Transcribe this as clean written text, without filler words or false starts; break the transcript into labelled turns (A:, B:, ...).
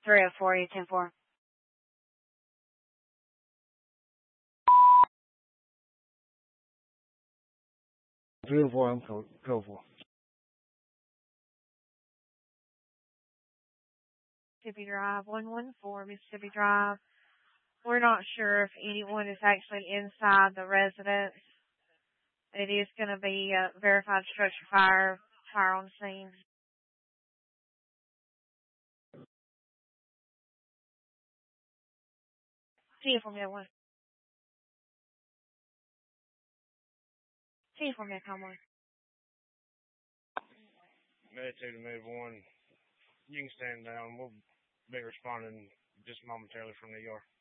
A: 304, 810-4.
B: I'm code 4.
A: Mississippi Drive, 114 Mississippi Drive. We're not sure if anyone is actually inside the residence. It is going to be a verified structure fire on scene. See you for me, one. See you for me, come on.
C: Med 2 to Med 1. You can stand down. We'll be responding just momentarily from New York.